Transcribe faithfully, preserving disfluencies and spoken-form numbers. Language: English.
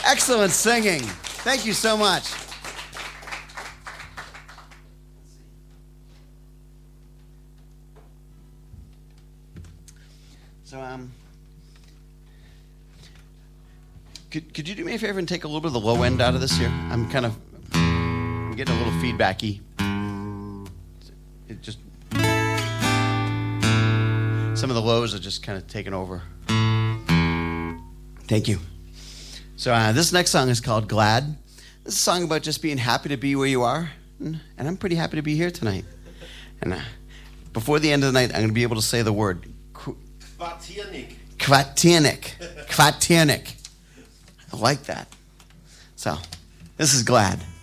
Excellent singing. Thank you so much. So, um, could could you do me a favor and take a little bit of the low end out of this here? I'm kind of, I'm getting a little feedbacky. It just, some of the lows are just kind of taking over. Thank you. So uh, this next song is called Glad. This is a song about just being happy to be where you are, and, and I'm pretty happy to be here tonight. And uh, before the end of the night, I'm going to be able to say the word. Kvartiernik. Kvartiernik. Kvartiernik. I like that. So, this is Glad.